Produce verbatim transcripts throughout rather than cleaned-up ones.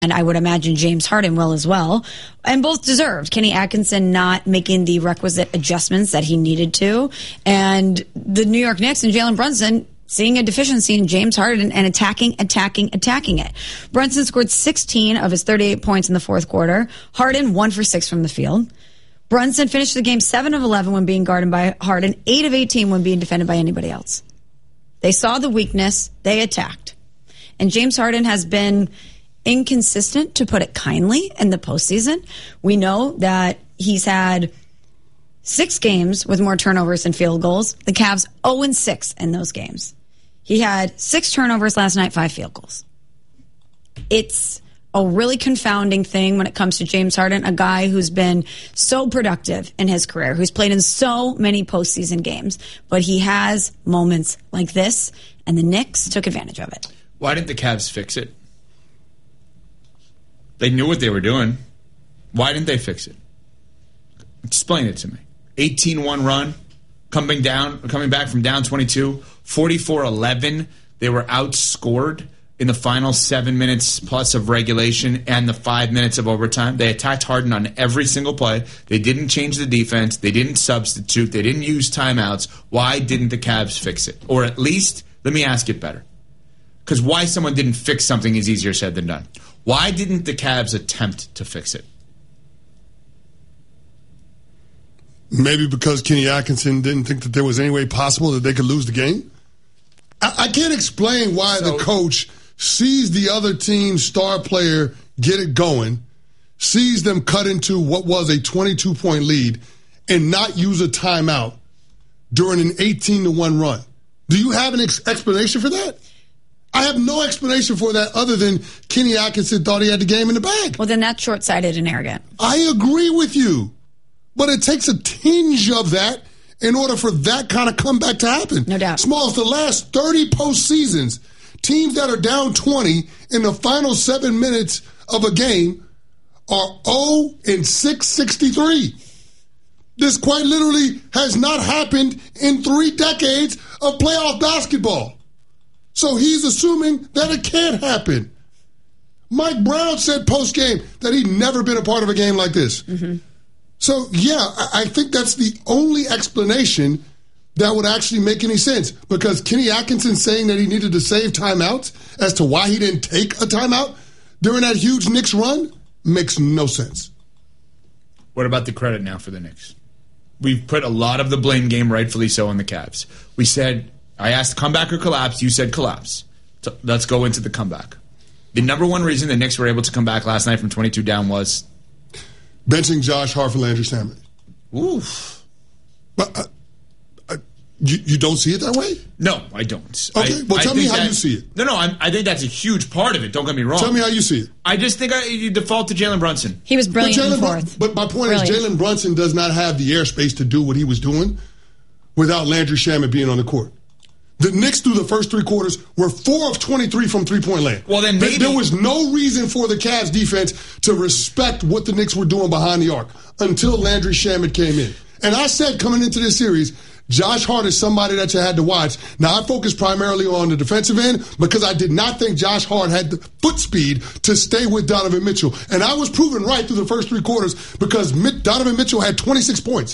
And I would imagine James Harden will as well. And both deserved. Kenny Atkinson not making the requisite adjustments that he needed to. And the New York Knicks and Jalen Brunson seeing a deficiency in James Harden and attacking, attacking, attacking it. Brunson scored sixteen of his thirty-eight points in the fourth quarter. Harden, one for six from the field. Brunson finished the game seven of eleven when being guarded by Harden, eight of eighteen when being defended by anybody else. They saw the weakness. They attacked. And James Harden has been inconsistent, to put it kindly, in the postseason. We know that he's had six games with more turnovers than field goals. The Cavs oh and six in those games. He had six turnovers last night, five field goals. It's a really confounding thing when it comes to James Harden, a guy who's been so productive in his career, who's played in so many postseason games, but he has moments like this, and the Knicks took advantage of it. Why didn't the Cavs fix it? They knew what they were doing. Why didn't they fix it? Explain it to me. eighteen one run, coming down, coming back from down twenty-two, forty-four eleven. They were outscored in the final seven minutes plus of regulation and the five minutes of overtime. They attacked Harden on every single play. They didn't change the defense. They didn't substitute. They didn't use timeouts. Why didn't the Cavs fix it? Or at least, let me ask it better. Because why someone didn't fix something is easier said than done. Why didn't the Cavs attempt to fix it? Maybe because Kenny Atkinson didn't think that there was any way possible that they could lose the game. I, I can't explain why so, the coach sees the other team's star player get it going, sees them cut into what was a twenty-two point lead, and not use a timeout during an eighteen to one run. Do you have an ex- explanation for that? I have no explanation for that other than Kenny Atkinson thought he had the game in the bag. Well, then that's short-sighted and arrogant. I agree with you. But it takes a tinge of that in order for that kind of comeback to happen. No doubt. Smalls, the last thirty postseasons, teams that are down twenty in the final seven minutes of a game are oh and six sixty-three. This quite literally has not happened in three decades of playoff basketball. So he's assuming that it can't happen. Mike Brown said post-game that he'd never been a part of a game like this. Mm-hmm. So, yeah, I think that's the only explanation that would actually make any sense. Because Kenny Atkinson saying that he needed to save timeouts as to why he didn't take a timeout during that huge Knicks run makes no sense. What about the credit now for the Knicks? We've put a lot of the blame game, rightfully so, on the Cavs. We said, I asked comeback or collapse. You said collapse. So let's go into the comeback. The number one reason the Knicks were able to come back last night from twenty-two down was benching Josh Hart for Landry Shamet. Oof. But uh, uh, you, you don't see it that way? No, I don't. Okay, I, well, tell I me how that, you see it. No, no, I'm, I think that's a huge part of it. Don't get me wrong. Tell me how you see it. I just think I, you default to Jalen Brunson. He was brilliant but in the Br- fourth. But my point brilliant. is Jalen Brunson does not have the airspace to do what he was doing without Landry Shamet being on the court. The Knicks, through the first three quarters, were four of twenty-three from three-point land. Well, then maybe there was no reason for the Cavs defense to respect what the Knicks were doing behind the arc until Landry Shamet came in. And I said coming into this series, Josh Hart is somebody that you had to watch. Now, I focused primarily on the defensive end because I did not think Josh Hart had the foot speed to stay with Donovan Mitchell. And I was proven right through the first three quarters because Donovan Mitchell had twenty-six points.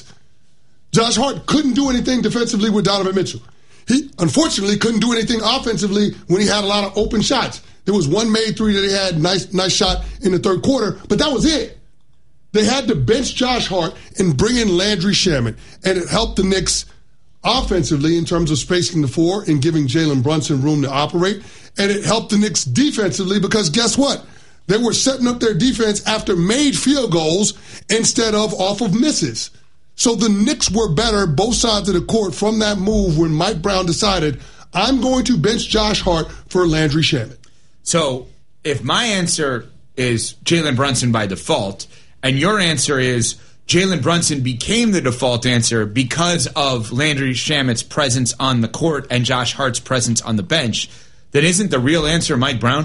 Josh Hart couldn't do anything defensively with Donovan Mitchell. He, unfortunately, couldn't do anything offensively when he had a lot of open shots. There was one made three that he had, nice nice shot in the third quarter, but that was it. They had to bench Josh Hart and bring in Landry Shamet, and it helped the Knicks offensively in terms of spacing the floor and giving Jalen Brunson room to operate, and it helped the Knicks defensively because guess what? They were setting up their defense after made field goals instead of off of misses. So the Knicks were better, both sides of the court, from that move when Mike Brown decided, I'm going to bench Josh Hart for Landry Shamet. So if my answer is Jalen Brunson by default, and your answer is Jalen Brunson became the default answer because of Landry Shamet's presence on the court and Josh Hart's presence on the bench, then isn't the real answer Mike Brown?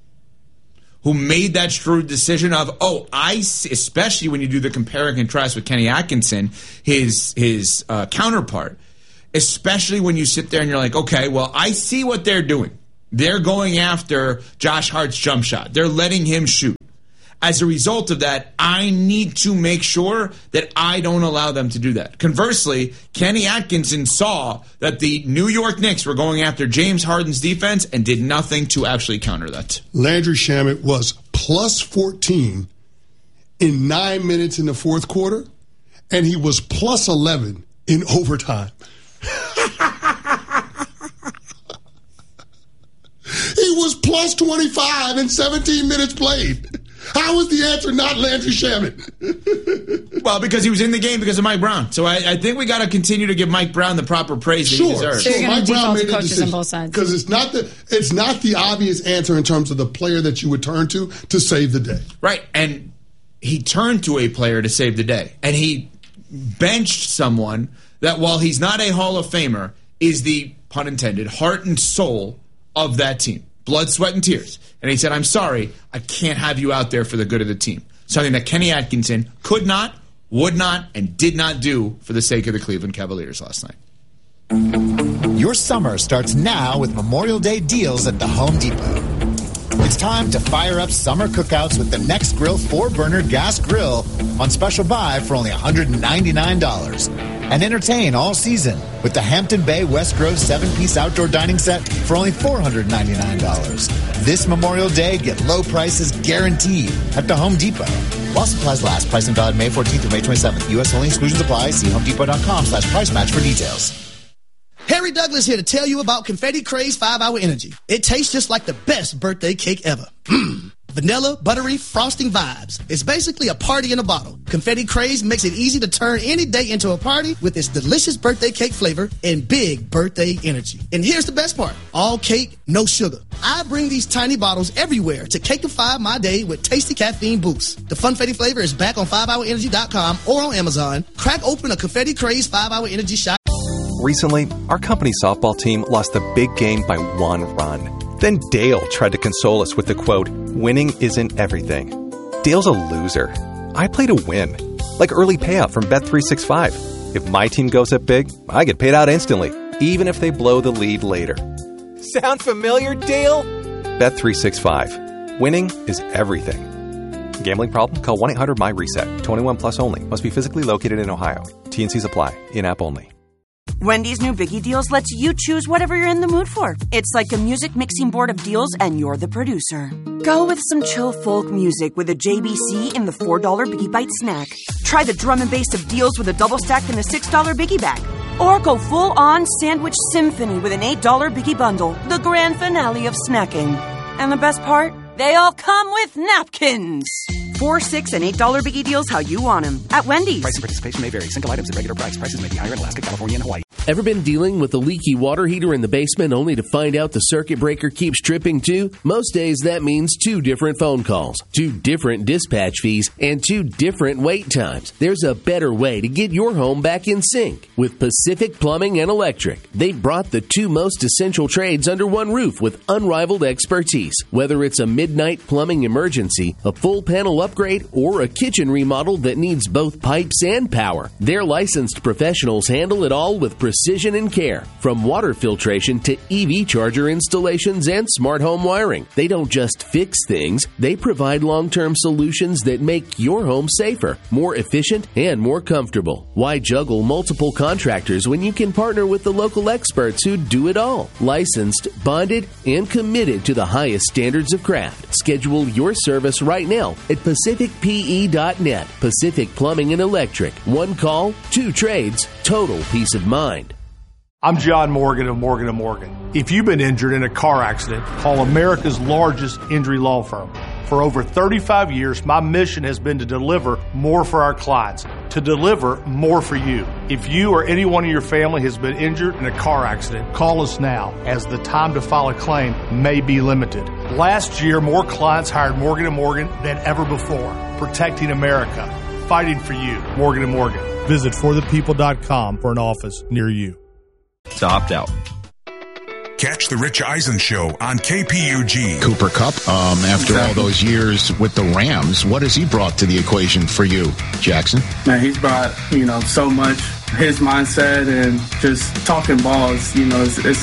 Who made that shrewd decision of, oh, I see, especially when you do the compare and contrast with Kenny Atkinson, his his uh, counterpart, especially when you sit there and you're like, okay, well, I see what they're doing. They're going after Josh Hart's jump shot. They're letting him shoot. As a result of that, I need to make sure that I don't allow them to do that. Conversely, Kenny Atkinson saw that the New York Knicks were going after James Harden's defense and did nothing to actually counter that. Landry Shamet was plus fourteen in nine minutes in the fourth quarter, and he was plus eleven in overtime. He was plus twenty-five in seventeen minutes played. How is the answer not Landry Shamet? Well, because he was in the game because of Mike Brown. So I, I think we got to continue to give Mike Brown the proper praise sure, that he deserves. So you're going to default to coaches decision, on both sides. Because it's not the it's not the obvious answer in terms of the player that you would turn to to save the day. Right, and he turned to a player to save the day. And he benched someone that, while he's not a Hall of Famer, is the, pun intended, heart and soul of that team. Blood, sweat, and tears. And he said, I'm sorry, I can't have you out there for the good of the team. Something that Kenny Atkinson could not, would not, and did not do for the sake of the Cleveland Cavaliers last night. Your summer starts now with Memorial Day deals at the Home Depot. It's time to fire up summer cookouts with the Next Grill four-burner gas grill on special buy for only one hundred ninety-nine dollars. And entertain all season with the Hampton Bay West Grove seven-piece outdoor dining set for only four hundred ninety-nine dollars. This Memorial Day, get low prices guaranteed at the Home Depot. While supplies last. Price and valid May fourteenth through May twenty-seventh. U S only. Exclusions apply. See homedepot.com slash price match for details. Harry Douglas here to tell you about Confetti Craze five hour Energy. It tastes just like the best birthday cake ever. Mmm. Vanilla, buttery, frosting vibes. It's basically a party in a bottle. Confetti Craze makes it easy to turn any day into a party with its delicious birthday cake flavor and big birthday energy. And here's the best part. All cake, no sugar. I bring these tiny bottles everywhere to cakeify my day with tasty caffeine boosts. The Funfetti flavor is back on five hour energy dot com or on Amazon. Crack open a Confetti Craze five hour Energy shot. Recently, our company softball team lost the big game by one run. Then Dale tried to console us with the quote, winning isn't everything. Dale's a loser. I play to win. Like early payout from Bet three sixty-five. If my team goes up big, I get paid out instantly, even if they blow the lead later. Sound familiar, Dale? Bet three sixty-five. Winning is everything. Gambling problem? Call one eight hundred my reset. twenty-one plus only. Must be physically located in Ohio. T N Cs apply. In-app only. Wendy's new Biggie Deals lets you choose whatever you're in the mood for. It's like a music mixing board of deals, and you're the producer. Go with some chill folk music with a J B C in the four dollar Biggie Bite snack. Try the drum and bass of deals with a double stack in the six dollar Biggie Bag. Or go full-on sandwich symphony with an eight dollar Biggie Bundle, the grand finale of snacking. And the best part? They all come with napkins. Four, six, and eight dollar Biggie Deals how you want them at Wendy's. Price and participation may vary. Single items at regular price. Prices may be higher in Alaska, California, and Hawaii. Ever been dealing with a leaky water heater in the basement only to find out the circuit breaker keeps tripping too? Most days that means two different phone calls, two different dispatch fees, and two different wait times. There's a better way to get your home back in sync with Pacific Plumbing and Electric. They've brought the two most essential trades under one roof with unrivaled expertise. Whether it's a midnight plumbing emergency, a full panel upgrade, or a kitchen remodel that needs both pipes and power, their licensed professionals handle it all with precision and care. From water filtration to E V charger installations and smart home wiring. They don't just fix things, they provide long-term solutions that make your home safer, more efficient, and more comfortable. Why juggle multiple contractors when you can partner with the local experts who do it all? Licensed, bonded, and committed to the highest standards of craft. Schedule your service right now at pacific p e dot net. Pacific Plumbing and Electric. One call, two trades, total peace of mind. I'm John Morgan of Morgan and Morgan. If you've been injured in a car accident, call America's largest injury law firm. For over thirty-five years, my mission has been to deliver more for our clients, to deliver more for you. If you or anyone in your family has been injured in a car accident, call us now, as the time to file a claim may be limited. Last year, more clients hired Morgan and Morgan than ever before, protecting America, fighting for you. Morgan and Morgan. Visit for the people dot com for an office near you. To opt out. Catch the Rich Eisen Show on K P U G. Cooper Kupp, um, after exactly. all those years with the Rams, what has he brought to the equation for you, Jackson? Man, he's brought, you know, so much. His mindset and just talking balls, you know, it's, it's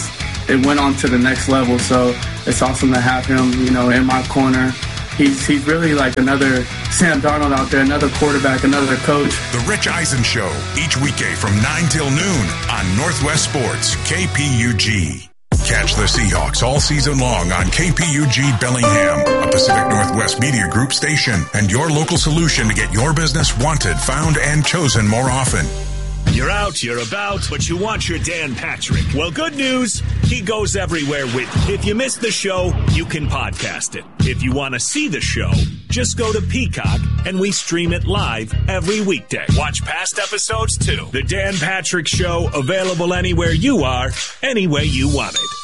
it went on to the next level. So it's awesome to have him, you know, in my corner. He's he's really like another Sam Darnold out there, another quarterback, another coach. The Rich Eisen Show, each weekday from nine till noon on Northwest Sports, K P U G. Catch the Seahawks all season long on K P U G Bellingham, a Pacific Northwest Media Group station, and your local solution to get your business wanted, found, and chosen more often. You're out, you're about, but you want your Dan Patrick. Well, good news, he goes everywhere with you. If you missed the show, you can podcast it. If you want to see the show, just go to Peacock and we stream it live every weekday. Watch past episodes too. The Dan Patrick Show, available anywhere you are, any way you want it.